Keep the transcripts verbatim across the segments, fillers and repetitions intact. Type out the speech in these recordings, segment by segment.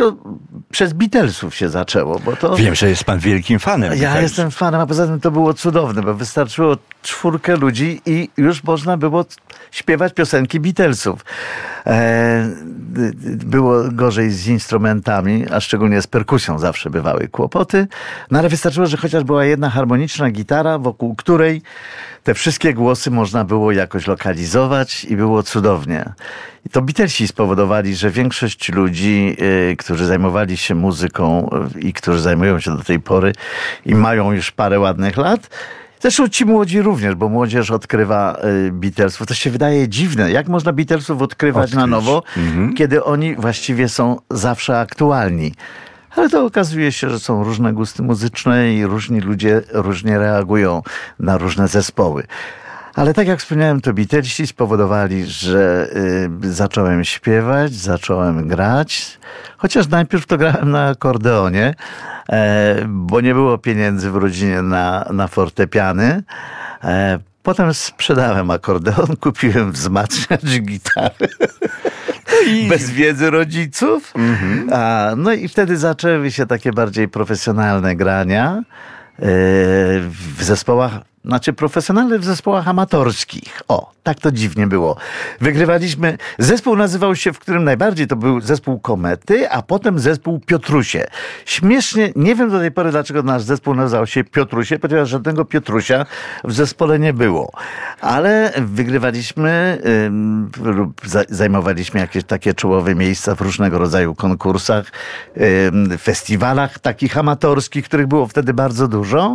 wszystko przez Beatlesów się zaczęło. Bo to... Wiem, że jest pan wielkim fanem Ja Beatlesów. jestem fanem, a poza tym to było cudowne, bo wystarczyło czwórkę ludzi i już można było śpiewać piosenki Beatlesów. E, było gorzej z instrumentami, a szczególnie z perkusją zawsze bywały kłopoty, no ale wystarczyło, że chociaż była jedna harmoniczna gitara, wokół której te wszystkie głosy można było jakoś lokalizować i było cudownie. I to Beatlesi spowodowali, że większość ludzi, y, którzy zajmowali się muzyką y, i którzy zajmują się do tej pory i mają już parę ładnych lat, zresztą ci młodzi również, bo młodzież odkrywa y, Beatlesów. To się wydaje dziwne. Jak można Beatlesów odkrywać Odkryć. na nowo, Mhm. kiedy oni właściwie są zawsze aktualni? Ale to okazuje się, że są różne gusty muzyczne i różni ludzie różnie reagują na różne zespoły. Ale tak jak wspomniałem, to Beatlesi spowodowali, że y, zacząłem śpiewać, zacząłem grać. Chociaż najpierw to grałem na akordeonie, e, bo nie było pieniędzy w rodzinie na, na fortepiany. E, potem sprzedałem akordeon, kupiłem wzmacniacz gitary. Bez wiedzy rodziców. Mm-hmm. A, no i wtedy zaczęły się takie bardziej profesjonalne grania e, w zespołach, znaczy profesjonalne w zespołach amatorskich. O, tak to dziwnie było. Wygrywaliśmy, zespół nazywał się, w którym najbardziej to był zespół Komety, a potem zespół Piotrusie. Śmiesznie, nie wiem do tej pory, dlaczego nasz zespół nazywał się Piotrusie, ponieważ żadnego Piotrusia w zespole nie było. Ale wygrywaliśmy lub zajmowaliśmy jakieś takie czołowe miejsca w różnego rodzaju konkursach, festiwalach takich amatorskich, których było wtedy bardzo dużo.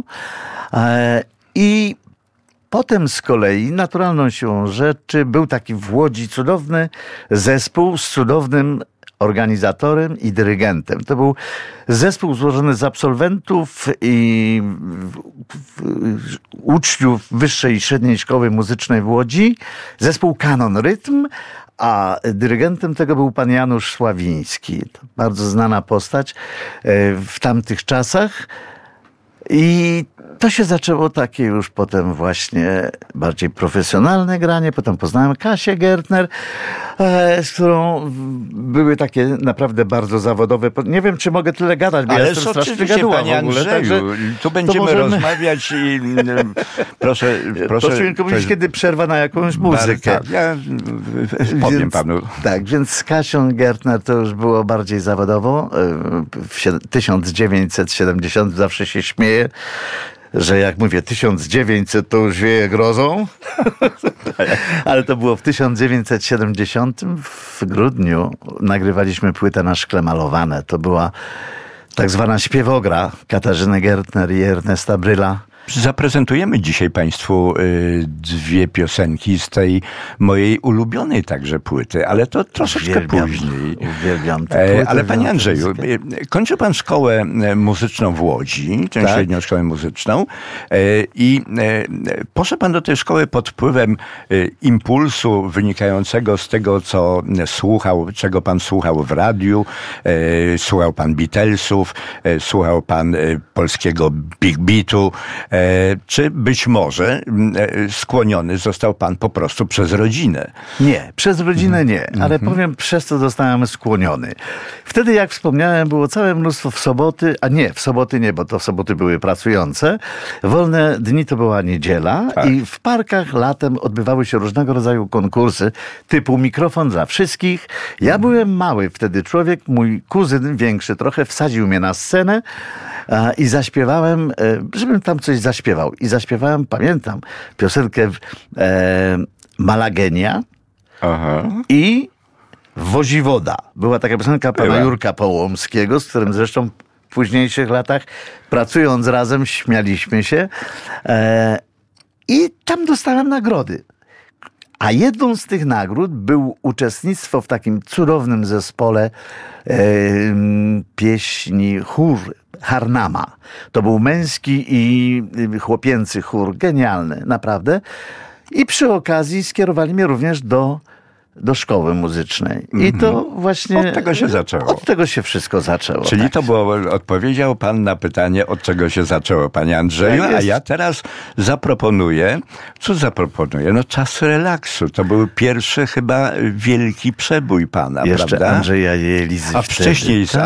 I potem z kolei, naturalną siłą rzeczy, był taki w Łodzi cudowny zespół z cudownym organizatorem i dyrygentem. To był zespół złożony z absolwentów i uczniów Wyższej i Średniej Szkoły Muzycznej w Łodzi. Zespół Kanon Rytm, a dyrygentem tego był pan Janusz Sławiński. To bardzo znana postać w tamtych czasach. I to się zaczęło takie już potem właśnie bardziej profesjonalne granie. Potem poznałem Kasię Gertner, e, z którą były takie naprawdę bardzo zawodowe. Nie wiem, czy mogę tyle gadać, bo ale ja jestem strasznie gaduła w ogóle. Także tu będziemy możemy... rozmawiać i proszę... Proszę, proszę mi powiedzieć, coś... kiedy przerwa na jakąś muzykę. Tak, ja powiem więc, panu. Tak, więc z Kasią Gertner to już było bardziej zawodowo. W tysiąc dziewięćset siedemdziesiątym zawsze się śmieję, że jak mówię tysiąc dziewięćset, to już wieje grozą. Ale to było w tysiąc dziewięćset siedemdziesiątym w grudniu nagrywaliśmy płytę Na szkle malowane. To była tak zwana śpiewogra Katarzyny Gertner i Ernesta Bryla. Zaprezentujemy dzisiaj państwu y, dwie piosenki z tej mojej ulubionej także płyty, ale to troszeczkę uwielbiam, później. Uwielbiam tę płytę, e, ale panie Andrzeju, kończył pan szkołę muzyczną w Łodzi, tę tak. średnią szkołę muzyczną e, i e, poszedł pan do tej szkoły pod wpływem e, impulsu wynikającego z tego, co słuchał, czego pan słuchał w radiu, e, słuchał pan Beatlesów, e, słuchał pan e, polskiego Big Beatu, czy być może skłoniony został pan po prostu przez rodzinę? Nie, przez rodzinę nie, ale mm-hmm. powiem, przez co zostałem skłoniony. Wtedy, jak wspomniałem, było całe mnóstwo w soboty, a nie, w soboty nie, bo to w soboty były pracujące. Wolne dni to była niedziela tak. i w parkach latem odbywały się różnego rodzaju konkursy typu Mikrofon dla wszystkich. Ja mm. byłem mały wtedy człowiek, mój kuzyn większy trochę wsadził mnie na scenę i zaśpiewałem, żebym tam coś zaśpiewał. I zaśpiewałem, pamiętam, piosenkę e, Malagenia Aha. i Woziwoda. Była taka piosenka pana Była. Jurka Połomskiego, z którym zresztą w późniejszych latach, pracując razem, śmialiśmy się. E, I tam dostałem nagrody. A jedną z tych nagród był uczestnictwo w takim cudownym zespole e, pieśni chór Harnama. To był męski i chłopięcy chór. Genialny, naprawdę. I przy okazji skierowali mnie również do, do szkoły muzycznej. I mm-hmm. to właśnie... Od tego się zaczęło. Od tego się wszystko zaczęło. Czyli tak. to było, odpowiedział pan na pytanie, od czego się zaczęło, panie Andrzeju, tak a ja teraz zaproponuję, co zaproponuję? No Czas relaksu. To był pierwszy chyba wielki przebój pana, Jeszcze prawda? Andrzeja Jelizy A wcześniej